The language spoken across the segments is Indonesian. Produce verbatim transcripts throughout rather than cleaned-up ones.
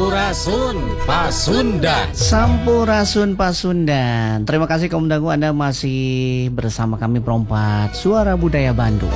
Sampurasun Pasundan. Sampurasun Pasundan. Terima kasih kaum dangu, Anda masih bersama kami Perompat Suara Budaya Bandung.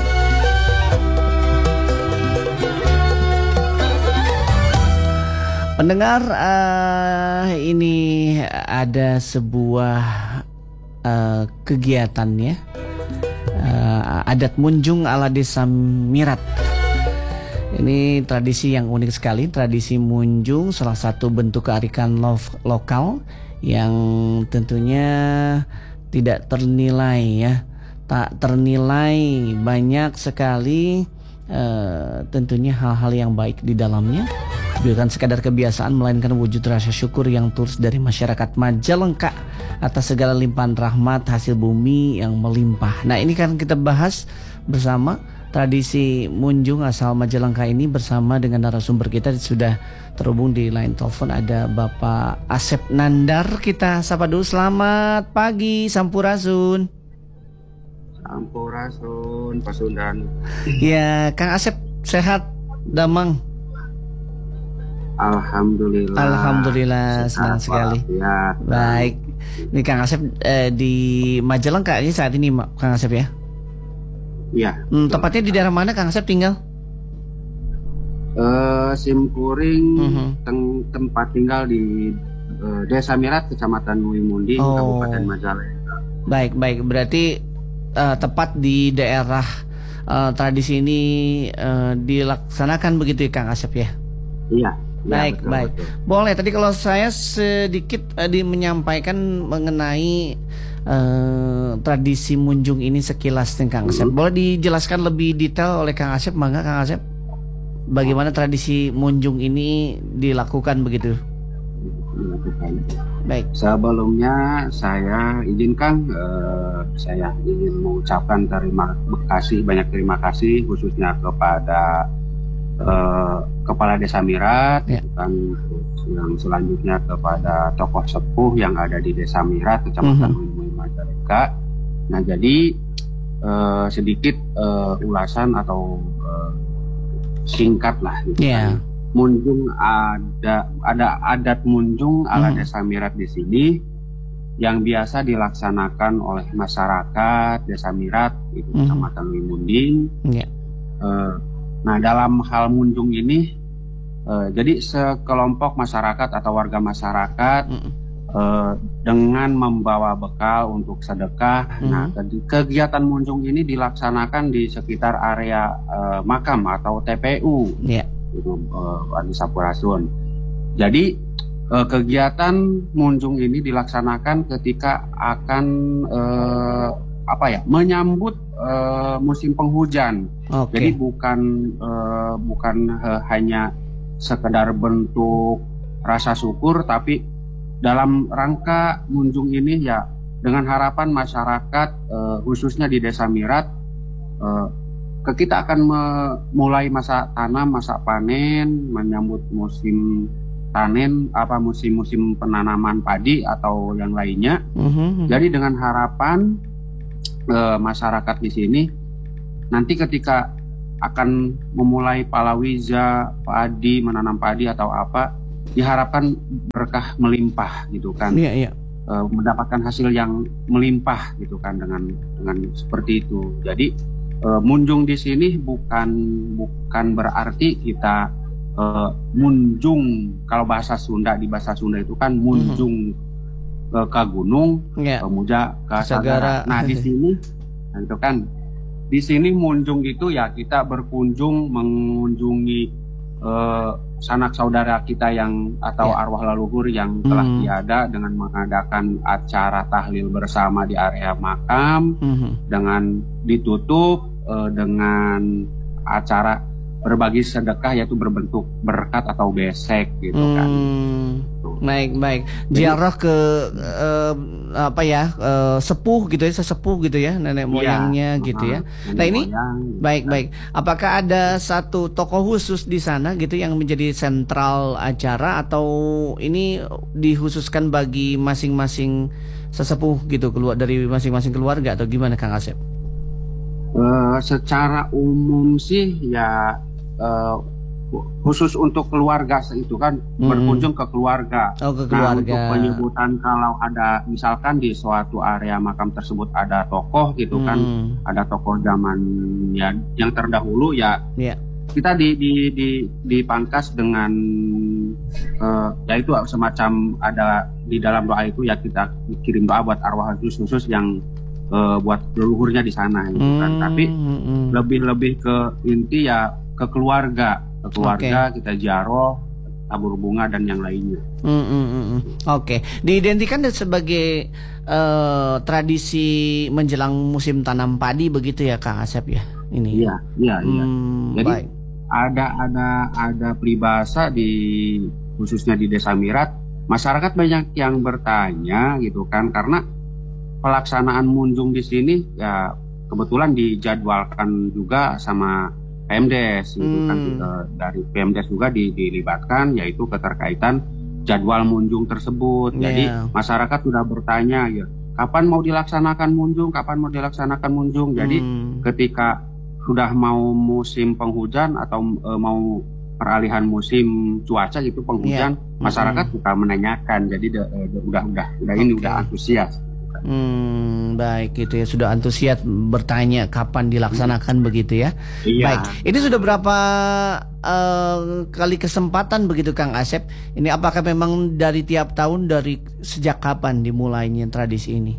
Pendengar, uh, ini ada sebuah uh, kegiatan ya, uh, adat munjung ala Desa Mirat. Ini tradisi yang unik sekali, tradisi munjung, salah satu bentuk kearifan lo- lokal yang tentunya tidak ternilai ya, tak ternilai banyak sekali uh, tentunya hal-hal yang baik di dalamnya. Bukan sekadar kebiasaan, melainkan wujud rasa syukur yang tulus dari masyarakat Majalengka atas segala limpahan rahmat hasil bumi yang melimpah. Nah, ini kan kita bahas bersama tradisi munjung asal Majalengka ini bersama dengan narasumber kita. Sudah terhubung di line telepon ada Bapak Asep Nandar. Kita sapa dulu. Selamat pagi, Sampurasun. Sampurasun Pasundan. Ya, Kang Asep sehat, damang? Alhamdulillah. Alhamdulillah, senang sekali. Ya. Baik, ini Kang Asep eh, di Majalengka ini saat ini, Kang Asep ya? Iya. Hmm, tepatnya di daerah mana Kang Asep tinggal? Uh, Simkuring, uh-huh. tem- tempat tinggal di uh, Desa Mirat, Kecamatan Muimunding, oh. Kabupaten Majalengka. Baik, baik. Berarti uh, tepat di daerah uh, tradisi ini uh, dilaksanakan begitu ya Kang Asep ya? Iya. Baik, ya, betul, baik. betul. Boleh. Tadi kalau saya sedikit uh, di menyampaikan mengenai uh, tradisi munjung ini sekilas nih Kang Asep. Boleh dijelaskan lebih detail oleh Kang Asep, mangga Kang Asep? Bagaimana tradisi munjung ini dilakukan begitu? Dilakukan. Baik. Sebelumnya saya izinkan uh, saya ingin mengucapkan terima kasih, banyak terima kasih khususnya kepada Uh, Kepala Desa Mirat, ya. kan, yang selanjutnya kepada tokoh sepuh yang ada di Desa Mirat, Kecamatan uh-huh. Majalengka. Nah, jadi uh, sedikit uh, ulasan atau uh, singkat lah. Gitu yeah. kan. Munjung ada ada adat munjung ala uh-huh. Desa Mirat di sini yang biasa dilaksanakan oleh masyarakat Desa Mirat, itu uh-huh. Kecamatan Muimunding. Yeah. Uh, Nah, dalam hal munjung ini, uh, jadi sekelompok masyarakat atau warga masyarakat mm. uh, dengan membawa bekal untuk sedekah. Mm. Nah, kegiatan munjung ini dilaksanakan di sekitar area uh, makam atau T P U, yeah. itu uh, di Sampurasun. Jadi uh, kegiatan munjung ini dilaksanakan ketika akan uh, apa ya, menyambut uh, musim penghujan. Okay. Jadi bukan uh, bukan uh, hanya sekedar bentuk rasa syukur, tapi dalam rangka munjung ini ya dengan harapan masyarakat uh, khususnya di Desa Mirat uh, ke kita akan memulai masa tanam, masa panen, menyambut musim panen, apa musim-musim penanaman padi atau yang lainnya. Uh-huh. Jadi dengan harapan E, masyarakat di sini nanti ketika akan memulai palawija, padi, menanam padi atau apa, diharapkan berkah melimpah gitu kan, yeah, yeah. E, mendapatkan hasil yang melimpah gitu kan dengan dengan seperti itu. Jadi e, munjung di sini bukan bukan berarti kita e, munjung, kalau bahasa Sunda, di bahasa Sunda itu kan munjung mm-hmm. ke, ke gunung, yeah. kemudian ke Sagara. Nah di sini, nah, itu kan di sini munjung itu ya kita berkunjung mengunjungi eh, sanak saudara kita yang atau yeah. arwah leluhur yang mm. telah tiada dengan mengadakan acara tahlil bersama di area makam, mm-hmm. dengan ditutup eh, dengan acara berbagi sedekah yaitu berbentuk berkat atau besek gitu hmm, kan. Baik baik. Ziarah ke uh, apa ya uh, sepuh gitu ya, sesepuh gitu ya, nenek moyangnya ya, gitu ya. Nah ini moyang, baik ya. Baik. Apakah ada satu tokoh khusus di sana gitu yang menjadi sentral acara atau ini dikhususkan bagi masing-masing sesepuh gitu, keluar dari masing-masing keluarga atau gimana Kang Asep? Uh, secara umum sih ya. Uh, khusus untuk keluarga itu kan Hmm. berkunjung ke keluarga. Oh, ke Nah, keluarga. untuk penyebutan kalau ada misalkan di suatu area makam tersebut ada tokoh gitu kan, Hmm. ada tokoh zaman ya yang terdahulu ya Ya. kita di, di, di, dipangkas dengan eh, ya itu semacam ada di dalam doa itu ya kita kirim doa buat arwah khusus-khusus yang eh, buat leluhurnya di sana gitu kan. Hmm. Tapi Hmm. lebih-lebih ke inti ya ke keluarga, ke keluarga kita ziarah, tabur bunga dan yang lainnya. Hmm, hmm, hmm, hmm. Oke, diidentikan sebagai eh, tradisi menjelang musim tanam padi begitu ya Kang Asep ya ini. Iya, iya, iya. Hmm, Jadi baik. ada ada ada peribahasa di khususnya di Desa Mirat, masyarakat banyak yang bertanya gitu kan karena pelaksanaan munjung di sini ya kebetulan dijadwalkan juga sama P M D E S gitu kan. Hmm. Eh, dari P M D E S juga di- dilibatkan yaitu keterkaitan jadwal munjung tersebut. Jadi Yeah. masyarakat sudah bertanya ya kapan mau dilaksanakan munjung, kapan mau dilaksanakan munjung. Jadi Hmm. ketika sudah mau musim penghujan atau e, mau peralihan musim cuaca gitu penghujan, Iya. masyarakat suka menanyakan. Jadi de, e, de- udah udah udah ini Oke. udah antusias. Hmm, baik gitu ya, sudah antusias bertanya kapan dilaksanakan begitu ya. Iya. Baik, ini sudah berapa eh, kali kesempatan begitu Kang Asep? Ini apakah memang dari tiap tahun, dari sejak kapan dimulainya tradisi ini?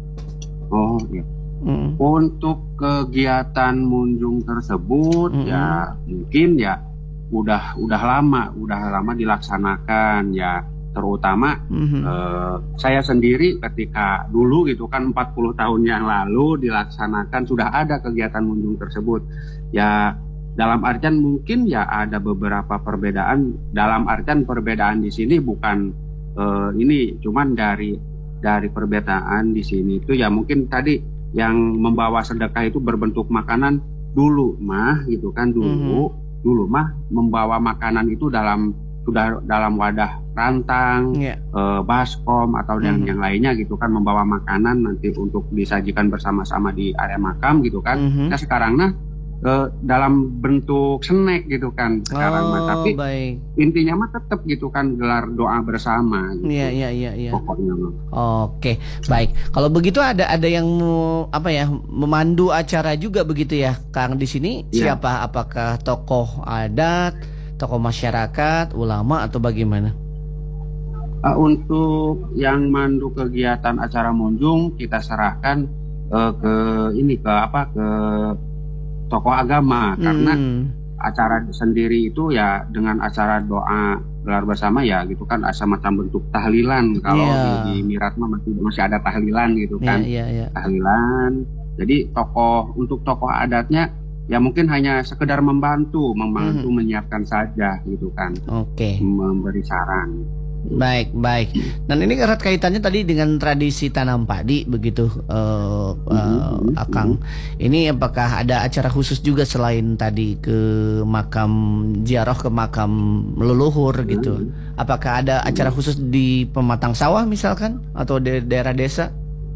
Oh iya. Hmm. Untuk kegiatan munjung tersebut Mm-mm. ya mungkin ya udah udah lama, udah lama dilaksanakan ya terutama Mhm. eh, saya sendiri ketika dulu gitu kan empat puluh tahun yang lalu dilaksanakan sudah ada kegiatan munjung tersebut. Ya dalam artian mungkin ya ada beberapa perbedaan, dalam artian perbedaan di sini bukan eh, ini cuman dari dari perbedaan di sini itu ya mungkin tadi yang membawa sedekah itu berbentuk makanan dulu mah gitu kan dulu dulu mah membawa makanan itu dalam sudah dalam wadah rantang, Ya. eh, baskom atau yang Mhm. yang lainnya gitu kan membawa makanan nanti untuk disajikan bersama-sama di area makam gitu kan. Mhm. Nah sekarang nah eh, dalam bentuk snack gitu kan sekarang mah, Oh, tapi baik. intinya mah tetap gitu kan gelar doa bersama gitu. Iya, iya, iya, iya. Pokoknya mah. Oke, baik. Kalau begitu ada ada yang mau apa ya memandu acara juga begitu ya, Kang di sini Iya. siapa? Apakah tokoh adat, tokoh masyarakat, ulama atau bagaimana? Uh, untuk yang mandu kegiatan acara munjung kita serahkan uh, ke ini ke apa ke tokoh agama karena Hmm. acara sendiri itu ya dengan acara doa gelar bersama ya gitu kan semacam bentuk tahlilan kalau Iya. di, di Mirat mah masih masih ada tahlilan gitu Iya, kan iya, iya. tahlilan. Jadi tokoh untuk tokoh adatnya ya mungkin hanya sekedar membantu membantu Mhm. menyiapkan saja gitu kan Oke. memberi saran. Baik, baik. Dan ini erat kaitannya tadi dengan tradisi tanam padi begitu, eh, eh, Mhm, Akang. Ini apakah ada acara khusus juga selain tadi ke makam ziarah ke makam leluhur gitu? Apakah ada acara khusus di pematang sawah misalkan atau di daerah desa?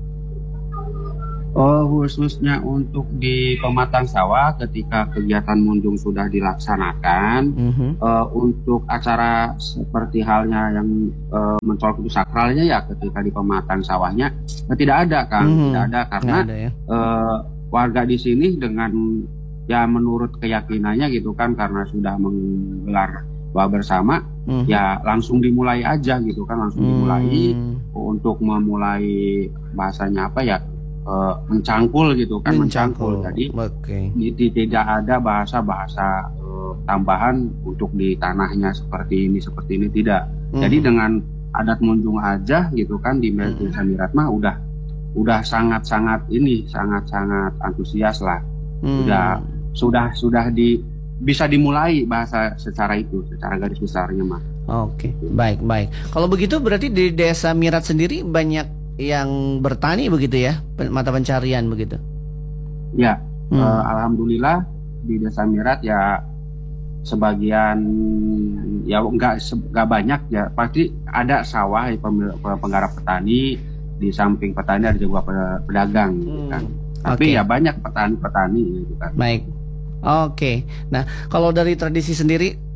Oh, khususnya untuk di pematang sawah ketika kegiatan munjung sudah dilaksanakan, Mhm. eh, untuk acara seperti halnya yang eh, mencolok itu sakralnya ya ketika di pematang sawahnya eh, tidak ada Kang, Mhm. tidak ada karena Nggak ada ya? eh, warga di sini dengan ya menurut keyakinannya gitu kan karena sudah menggelar doa bersama Mhm. ya langsung dimulai aja gitu kan langsung dimulai Hmm. untuk memulai bahasanya apa ya eh, mencangkul gitu kan mencangkul, jadi Oke. di- di- tidak ada bahasa-bahasa eh, tambahan untuk di tanahnya seperti ini seperti ini tidak. Jadi Mhm. dengan adat munjung aja gitu kan di Mhm. Desa Mirat mah udah udah sangat-sangat ini sangat-sangat antusias lah. Hmm. Sudah sudah sudah di bisa dimulai bahasa secara itu secara garis besarnya mah. Oke, baik, baik. Kalau begitu berarti di Desa Mirat sendiri banyak yang bertani begitu ya, pen- mata pencarian begitu. Ya, Hmm. eh, alhamdulillah di Desa Mirat ya sebagian ya enggak se- enggak banyak ya pasti ada sawah ya, pem- penggarap petani di samping petani ada juga pe- pedagang gitu kan. Tapi Oke. ya banyak petani-petani gitu kan. Baik. Oke. Nah, kalau dari tradisi sendiri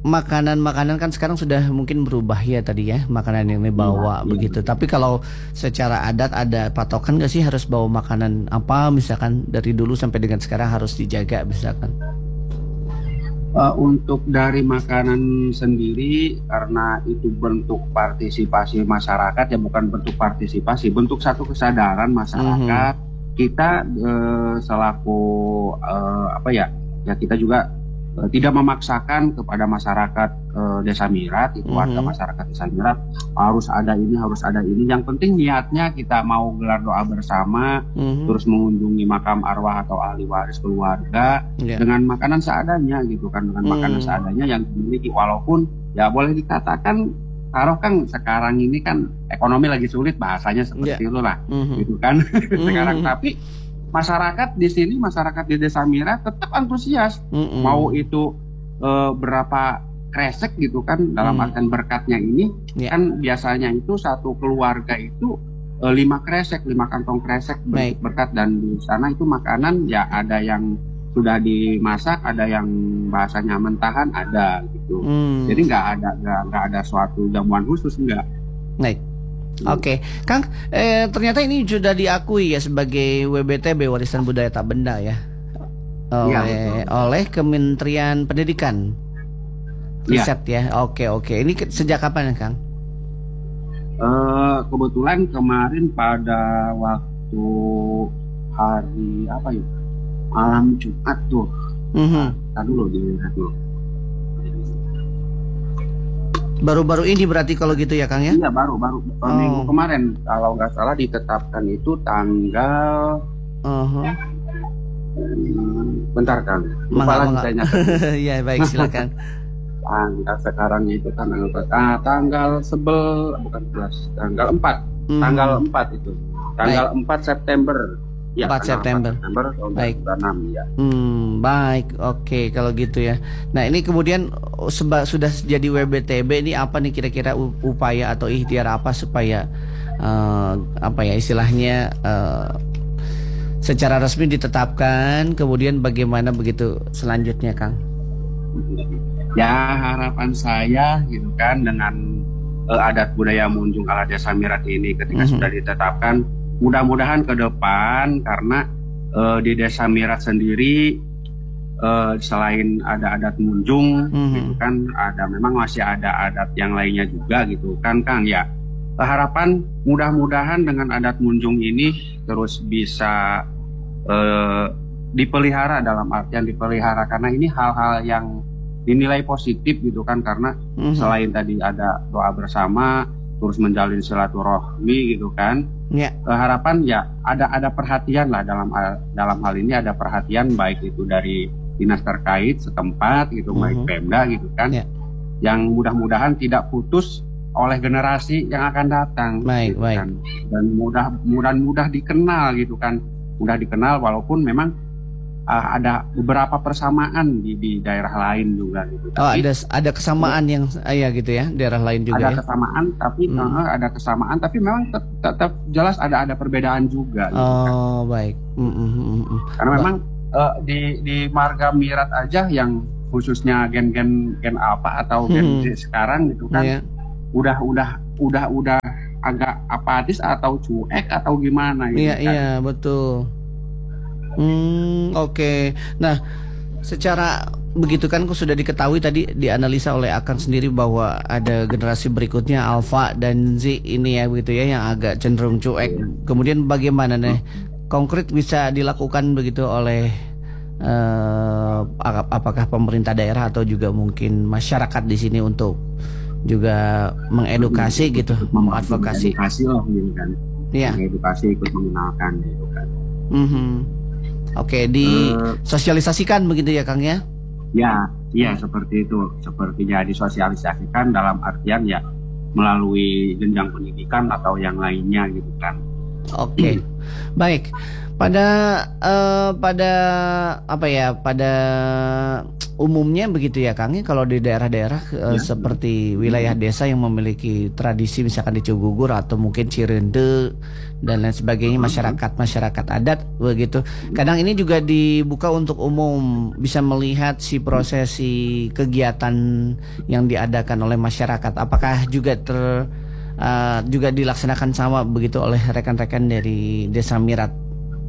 makanan-makanan kan sekarang sudah mungkin berubah ya tadi ya, makanan yang dibawa Iya, begitu. iya. Tapi kalau secara adat ada patokan nggak sih harus bawa makanan apa, misalkan dari dulu sampai dengan sekarang harus dijaga misalkan? Uh, untuk dari makanan sendiri, karena itu bentuk partisipasi masyarakat, ya bukan bentuk partisipasi, bentuk satu kesadaran masyarakat. Mm-hmm. Kita uh, selaku uh, apa ya, ya kita juga uh, tidak memaksakan kepada masyarakat uh, Desa Mirat, itu warga Mm-hmm. masyarakat Desa Mirat harus ada ini, harus ada ini. Yang penting niatnya kita mau gelar doa bersama, Mm-hmm. terus mengunjungi makam arwah atau ahli waris keluarga. Yeah. Dengan makanan seadanya gitu kan, dengan hmm. makanan seadanya yang dimiliki, walaupun ya boleh dikatakan taruh kan sekarang ini kan ekonomi lagi sulit, bahasanya seperti yeah. itu lah, hmm. gitu kan. Sekarang hmm. tapi masyarakat di sini, masyarakat di Desa Mirat tetap antusias, hmm. mau itu e, berapa kresek gitu kan, dalam hmm. artian berkatnya ini yeah. kan biasanya itu satu keluarga itu e, lima kresek, lima kantong kresek ber- berkat, dan di sana itu makanan ya ada yang sudah dimasak, ada yang bahasanya mentahan, ada gitu. Hmm. Jadi nggak ada nggak nggak ada suatu jamuan khusus, enggak. Baik. Oke, okay. Kang, eh, ternyata ini sudah diakui ya sebagai W B T B, Warisan Budaya Tak Benda ya, oleh ya, oleh Kementerian Pendidikan, riset ya. ya. Oke oke. Ini ke, sejak kapan ya, Kang? Uh, kebetulan kemarin pada waktu hari apa ya? Malam Jumat tuh. Mm-hmm. Tadi dulu dilihat dulu. Baru-baru ini berarti kalau gitu ya, Kang ya? Iya, baru baru oh. minggu kemarin kalau nggak salah ditetapkan itu tanggal. Uh-huh. Bentar, Kang. Lupa lagi saya nyatet. Iya, baik, silakan. Tanggal sekarang itu kan tanggal ah, tanggal sebel bukan sebelas, tanggal empat. Mm. Tanggal empat itu. Tanggal baik. empat September. Ya, empat September. September baik. enam ya. Hmm, baik. Oke, kalau gitu ya. Nah, ini kemudian seba, sudah jadi W B T B, ini apa nih kira-kira upaya atau ikhtiar apa supaya uh, apa ya istilahnya uh, secara resmi ditetapkan, kemudian bagaimana begitu selanjutnya, Kang? Ya, harapan saya gitu kan dengan uh, adat budaya Munjung ala Desa Mirat ini ketika mm-hmm. sudah ditetapkan, mudah-mudahan ke depan, karena uh, di Desa Mirat sendiri uh, selain ada adat Munjung, mm-hmm. gitu kan, ada memang masih ada adat yang lainnya juga gitu kan, Kang ya. Harapan mudah-mudahan dengan adat Munjung ini terus bisa uh, dipelihara, dalam artian dipelihara karena ini hal-hal yang dinilai positif gitu kan, karena mm-hmm. selain tadi ada doa bersama, terus menjalin silaturahmi gitu kan. Ya. Uh, harapan ya ada ada perhatian lah dalam dalam hal ini, ada perhatian baik itu dari dinas terkait setempat gitu, uh-huh. baik Pemda gitu kan, ya. Yang mudah-mudahan tidak putus oleh generasi yang akan datang, baik, gitu baik. Kan. Dan mudah mudah mudah dikenal gitu kan, mudah dikenal walaupun memang uh, ada beberapa persamaan di, di daerah lain juga gitu. Oh, tapi, ada ada kesamaan yang ya gitu ya, daerah lain juga. Ada ya? kesamaan, tapi hmm. uh, ada kesamaan, tapi memang tet- tetap jelas ada ada perbedaan juga. Gitu, oh kan. baik. Mm-mm. Karena ba- memang uh, di di marga Mirat aja yang khususnya gen-gen gen apa atau gen hmm. sekarang gitu kan, yeah. udah udah udah udah agak apatis atau cuek atau gimana gitu. Iya kan? Iya betul. Hmm, oke. Okay. Nah, secara begitu kan sudah diketahui tadi dianalisa oleh Akang sendiri bahwa ada generasi berikutnya Alpha dan Z ini ya begitu ya yang agak cenderung cuek. Kemudian bagaimana nih konkret bisa dilakukan begitu oleh uh, apakah pemerintah daerah atau juga mungkin masyarakat di sini untuk juga mengedukasi gitu, mengadvokasi. Edukasi loh gitu kan. Iya. Edukasi, ikut mengenalkan gitu kan. Mm-hmm. Oke, disosialisasikan uh, begitu ya, Kang ya? Ya, iya seperti itu. Sepertinya disosialisasikan dalam artian ya melalui jenjang pendidikan atau yang lainnya gitu kan. Oke, baik. Pada eh, pada apa ya? Pada umumnya begitu ya, Kang. Kalau di daerah-daerah eh, Ya. seperti wilayah desa yang memiliki tradisi, misalkan di Cigugur atau mungkin Cirende dan lain sebagainya, masyarakat masyarakat adat begitu. Kadang ini juga dibuka untuk umum, bisa melihat si prosesi kegiatan yang diadakan oleh masyarakat. Apakah juga ter eh, juga dilaksanakan sama begitu oleh rekan-rekan dari Desa Mirat?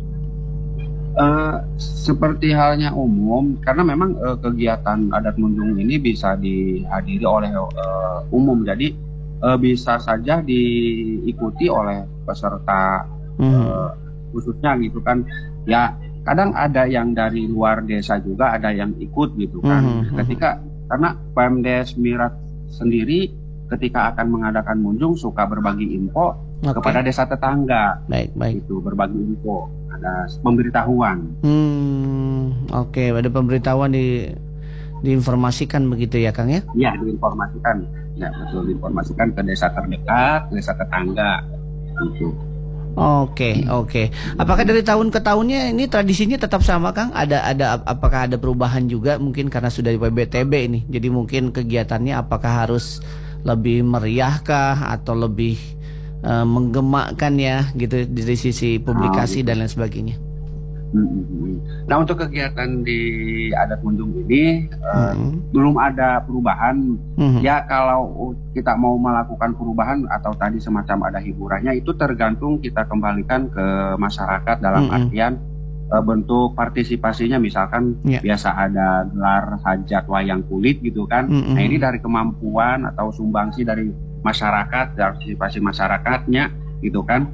Eh, seperti halnya umum, karena memang eh, kegiatan adat Munjung ini bisa dihadiri oleh eh, umum, jadi eh, bisa saja diikuti oleh peserta Hmm. eh, khususnya gitu kan. Ya kadang ada yang dari luar desa juga ada yang ikut gitu kan. Mhm. Ketika karena Pemdes Mirat sendiri ketika akan mengadakan Munjung suka berbagi info Oke. kepada desa tetangga, Baik, baik. itu berbagi info, ada pemberitahuan. Hmm, oke, ada pemberitahuan di diinformasikan begitu ya, Kang ya? Ya, diinformasikan. Ya, betul, diinformasikan ke desa terdekat, desa tetangga. Gitu. Oke, oke. Apakah dari tahun ke tahunnya ini tradisinya tetap sama, Kang? Ada ada apakah ada perubahan juga mungkin karena sudah di P B T B ini. Jadi mungkin kegiatannya apakah harus lebih meriahkah atau lebih eh, menggemakkan ya gitu dari sisi publikasi gitu. dan lain sebagainya. Mm-mm. Nah, untuk kegiatan di adat Munjung ini eh, Mhm. belum ada perubahan. Mhm. Ya, kalau kita mau melakukan perubahan atau tadi semacam ada hiburannya, itu tergantung kita kembalikan ke masyarakat dalam Mm-mm. artian eh, bentuk partisipasinya. Misalkan Ya. biasa ada gelar hajat wayang kulit gitu kan. Mm-mm. Nah, ini dari kemampuan atau sumbangsi dari masyarakat, partisipasi masyarakatnya gitu kan.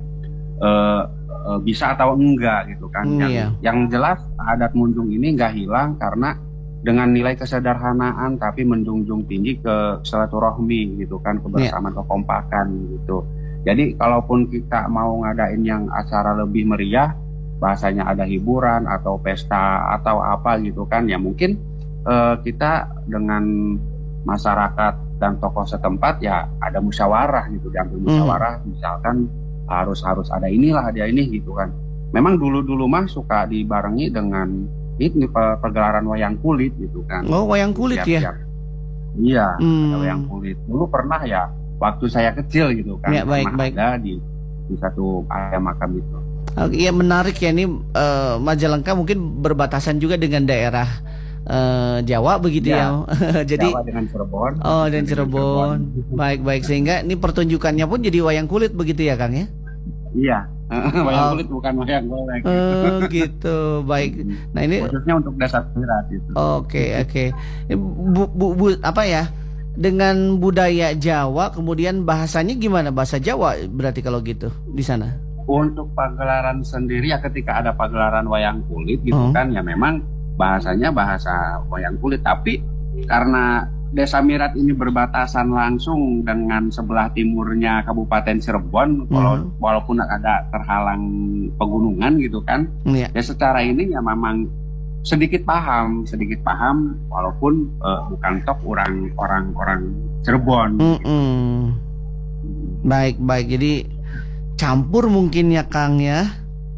Eh, eh, bisa atau enggak gitu kan. Mm, yang, iya. yang jelas adat Munjung ini nggak hilang karena dengan nilai kesederhanaan tapi menjunjung tinggi ke silaturahmi gitu kan, kebersamaan, kekompakan gitu. Jadi kalaupun kita mau ngadain yang acara lebih meriah, bahasanya ada hiburan atau pesta atau apa gitu kan, ya mungkin eh, kita dengan masyarakat dan tokoh setempat ya ada musyawarah gitu, diambil musyawarah, misalkan harus harus ada inilah, ada ini gitu kan. Memang dulu-dulu mah suka dibarengi dengan ini pe- pergelaran wayang kulit gitu kan. Oh, wayang kulit ya? Tiap-tiap. Iya, Hmm. ada wayang kulit. Dulu pernah ya, waktu saya kecil gitu kan, Ya, baik, pernah baik. ada di di satu area makam itu. Oke, iya menarik ya, ini eh, Majalengka mungkin berbatasan juga dengan daerah eh, Jawa begitu ya. Ya. Jadi Jawa dengan Cirebon. oh, dan Dengan Cirebon. Baik-baik, sehingga ini pertunjukannya pun jadi wayang kulit begitu ya, Kang ya? Iya, wayang Oh. kulit bukan wayang golek. Oh, gitu. Baik. Nah, ini Khususnya untuk desa Mirat itu. oke, oke. Ini Bu, bu, bu- apa ya? Dengan budaya Jawa, kemudian bahasanya gimana? Bahasa Jawa berarti kalau gitu di sana. Untuk pagelaran sendiri ya ketika ada pagelaran wayang kulit gitu Hmm. kan, ya memang bahasanya bahasa wayang kulit, tapi karena Desa Mirat ini berbatasan langsung dengan sebelah timurnya Kabupaten Cirebon, walau- Hmm. walaupun ada terhalang pegunungan gitu kan, Iya. ya secara ini ya memang sedikit paham, sedikit paham walaupun eh, bukan tok orang orang orang Cirebon. Mm-mm. Baik, baik. Jadi campur mungkin ya, Kang ya.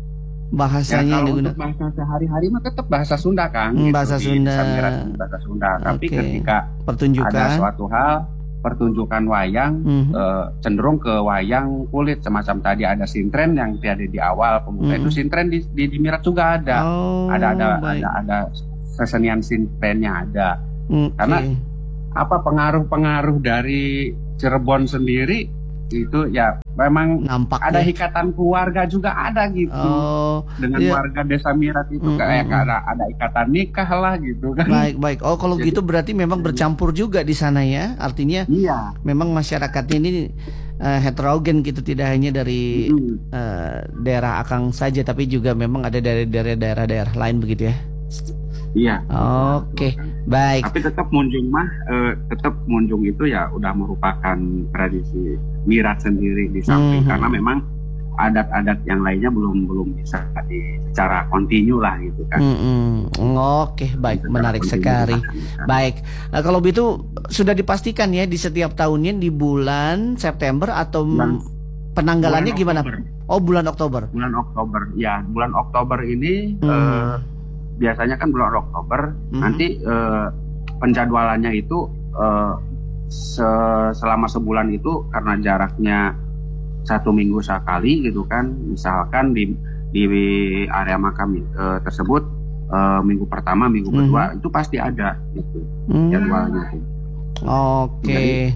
Ya, Bahasanya yang kalau digunakan. untuk bahasa sehari-hari mah tetap bahasa Sunda kan, Hmm, gitu, bahasa di Sunda. Desa Mirat itu bahasa Sunda. Tapi Oke. ketika ada Pertunjukan. suatu hal, pertunjukan wayang Mhm. eh, cenderung ke wayang kulit, semacam tadi ada sintren yang tadi di awal pembuka Mhm. itu sintren di, di, di Mirat juga ada, Oh, ada ada baik. ada ada kesenian sintrennya ada. Oke. Karena apa pengaruh-pengaruh dari Cirebon sendiri itu ya memang nampak ada ya. ikatan keluarga juga ada gitu. Oh, Dengan iya. warga Desa Mirat itu Mm, kayak mm, mm. ada ada ikatan nikah lah gitu kan. baik, baik. Oh, kalau Jadi- gitu berarti memang bercampur juga di sana ya. Artinya Iya. memang masyarakatnya ini eh, heterogen gitu, tidak hanya dari Mm. eh, daerah Akang saja, tapi juga memang ada dari daerah-daerah lain begitu ya. Iya. Oke, baik. Tapi tetap Munjung mah eh, tetap Munjung itu ya udah merupakan tradisi Mirat sendiri di samping Mhm. karena memang adat-adat yang lainnya belum belum bisa di secara kontinu lah gitu kan. Mm-mm. Oke, baik, Secara menarik kontinu sekali. dilaksanakan. Baik, nah, kalau begitu sudah dipastikan ya di setiap tahunnya di bulan September atau Bulan- penanggalannya Bulan gimana? Oktober. Oh, bulan Oktober. Bulan Oktober, ya. Bulan Oktober ini Hmm. eh, biasanya kan bulan Oktober. Hmm. Nanti eh, penjadwalannya itu eh, se- selama sebulan itu karena jaraknya satu minggu sekali gitu kan. Misalkan di di area makam eh, tersebut eh, minggu pertama, minggu Hmm. kedua itu pasti ada gitu Hmm. jadwalnya. Oke. Jadi-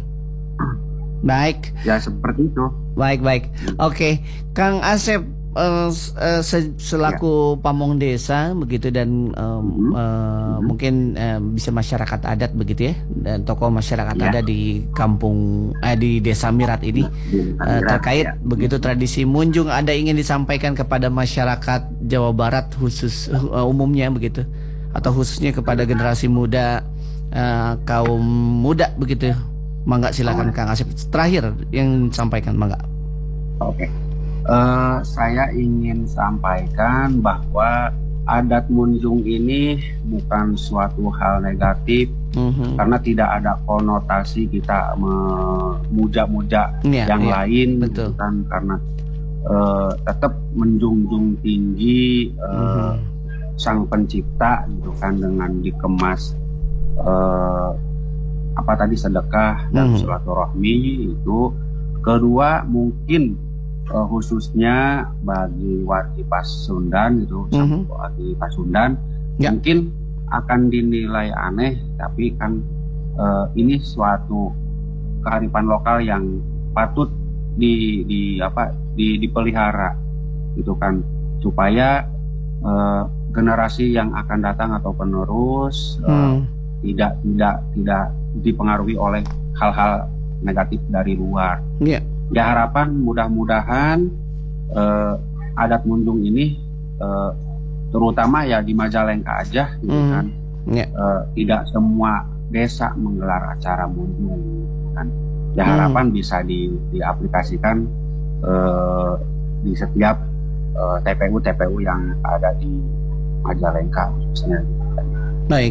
Baik. Ya seperti itu. Baik, baik. Oke, Kang Asep, eh, s- eh, se- selaku pamong desa begitu dan em, Mhm. eh, Mhm. mungkin eh, bisa masyarakat adat begitu ya, dan tokoh masyarakat Ya. adat di kampung eh, di Desa Mirat ini Di- eh, terkait ya. begitu tradisi munjung, ada ingin disampaikan kepada masyarakat Jawa Barat khusus eh, umumnya begitu, atau khususnya kepada generasi muda, eh, kaum muda begitu. Mangga silakan Kang Asep. Terakhir yang sampaikan, mangga. Oke. Eh, saya ingin sampaikan bahwa adat munjung ini bukan suatu hal negatif Mhm. karena tidak ada konotasi kita memuja-muja Iya, yang iya, lain, betul. gitu kan, karena eh, tetap menjunjung tinggi eh, Mhm. sang pencipta gitu kan, dengan dikemas eh, apa tadi sedekah dan Mhm. silaturahmi itu. Kedua mungkin eh, khususnya bagi wargi Pasundan gitu, Mhm. wargi Pasundan Ya. mungkin akan dinilai aneh, tapi kan eh, ini suatu kearifan lokal yang patut di, di apa di, dipelihara gitu kan, supaya eh, generasi yang akan datang atau penerus eh, Hmm. tidak tidak tidak dipengaruhi oleh hal-hal negatif dari luar. Ya. Ya harapan mudah-mudahan eh, adat munjung ini eh, terutama ya di Majalengka aja gitu Hmm. kan, Ya. eh, tidak semua desa menggelar acara munjung gitu kan. Ya Hmm. harapan bisa di, diaplikasikan eh, di setiap eh, T P U T P U yang ada di Majalengka khususnya. Baik.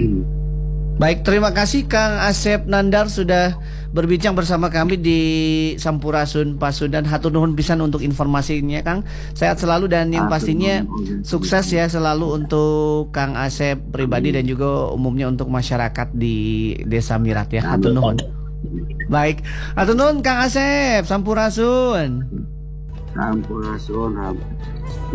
Baik, terima kasih Kang Asep Nandar sudah berbincang bersama kami di Sampurasun Pasundan. Hatur nuhun pisan untuk informasinya, Kang. Sehat selalu dan yang pastinya sukses ya selalu untuk Kang Asep pribadi dan juga umumnya untuk masyarakat di Desa Mirat ya. Hatur nuhun. Baik, hatur nuhun Kang Asep, Sampurasun. Sampurasun.